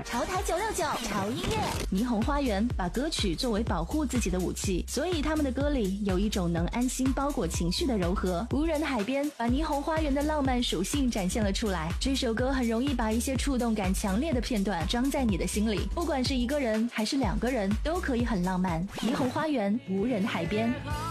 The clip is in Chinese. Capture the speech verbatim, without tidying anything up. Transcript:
潮台九六九潮音乐。霓虹花园把歌曲作为保护自己的武器，所以他们的歌里有一种能安心包裹情绪的柔和。无人的海边把霓虹花园的浪漫属性展现了出来。这首歌很容易把一些触动感强烈的片段装在你的心里，不管是一个人还是两个人，都可以很浪漫。霓虹花园，无人的海边。